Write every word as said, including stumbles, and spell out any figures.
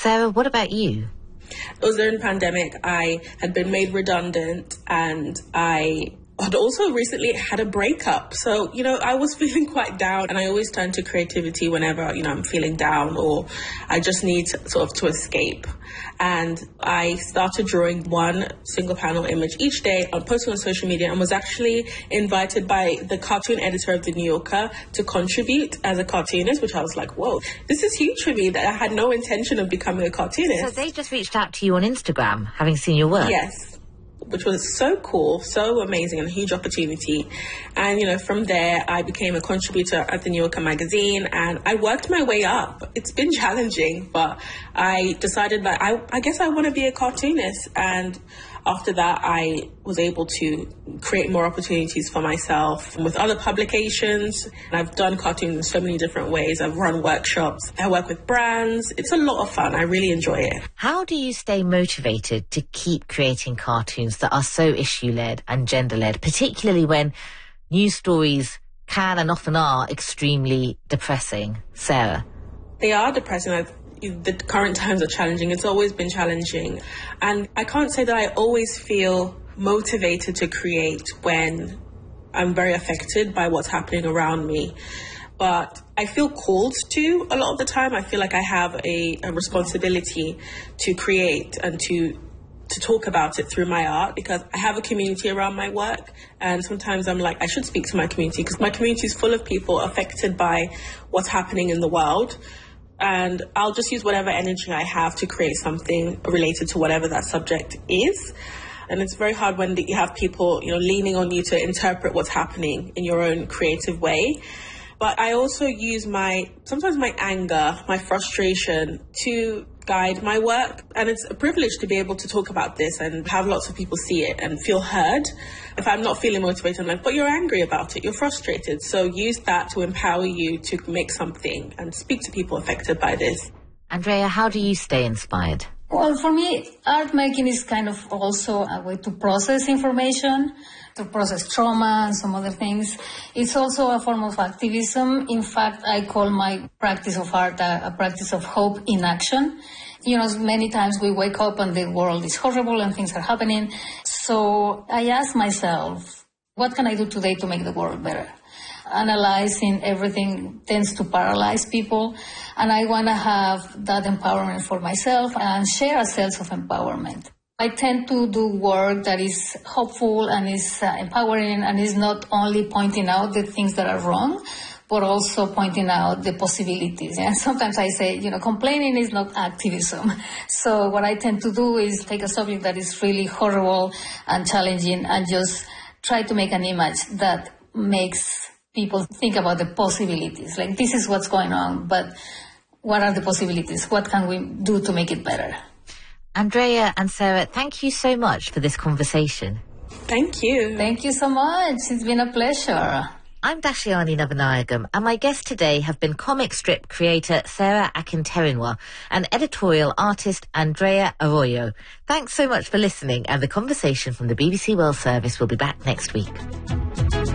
Sarah, what about you? It was during the pandemic. I had been made redundant and I had also recently had a breakup. So, you know, I was feeling quite down, and I always turn to creativity whenever, you know, I'm feeling down or I just need to, sort of to escape. And I started drawing one single panel image each day on posting on social media, and was actually invited by the cartoon editor of The New Yorker to contribute as a cartoonist, which I was like, whoa, this is huge for me, that I had no intention of becoming a cartoonist. So they just reached out to you on Instagram, having seen your work? Yes. Which was so cool, so amazing, and a huge opportunity. And, you know, from there, I became a contributor at the New Yorker magazine, and I worked my way up. It's been challenging, but I decided that I, I guess I want to be a cartoonist. And after that, I was able to create more opportunities for myself with other publications. And I've done cartoons in so many different ways. I've run workshops. I work with brands. It's a lot of fun. I really enjoy it. How do you stay motivated to keep creating cartoons that are so issue-led and gender-led, particularly when news stories can and often are extremely depressing? Sarah? They are depressing. I've The current times are challenging. It's always been challenging. And I can't say that I always feel motivated to create when I'm very affected by what's happening around me. But I feel called to a lot of the time. I feel like I have a, a responsibility to create and to to talk about it through my art, because I have a community around my work, and sometimes I'm like, I should speak to my community, because my community is full of people affected by what's happening in the world. And I'll just use whatever energy I have to create something related to whatever that subject is. And it's very hard when you have people, you know, leaning on you to interpret what's happening in your own creative way. But I also use my, sometimes my anger, my frustration to guide my work. And it's a privilege to be able to talk about this and have lots of people see it and feel heard. If I'm not feeling motivated, I'm like, but you're angry about it, you're frustrated. So use that to empower you to make something and speak to people affected by this. Andrea, how do you stay inspired? Well, for me, art making is kind of also a way to process information, to process trauma and some other things. It's also a form of activism. In fact, I call my practice of art a, a practice of hope in action. You know, many times we wake up and the world is horrible and things are happening. So I ask myself, what can I do today to make the world better? Analyzing everything tends to paralyze people, and I want to have that empowerment for myself and share a sense of empowerment. I tend to do work that is hopeful and is uh, empowering, and is not only pointing out the things that are wrong, but also pointing out the possibilities. And sometimes I say, you know, complaining is not activism. So what I tend to do is take a subject that is really horrible and challenging and just try to make an image that makes people think about the possibilities. Like, this is what's going on, but what are the possibilities? What can we do to make it better? Andrea and Sarah, thank you so much for this conversation. Thank you. Thank you so much. It's been a pleasure. I'm Dashiani Navanayagam, and my guests today have been comic strip creator Sarah Akinterenwa and editorial artist Andrea Arroyo. Thanks so much for listening, and the conversation from the B B C World Service will be back next week.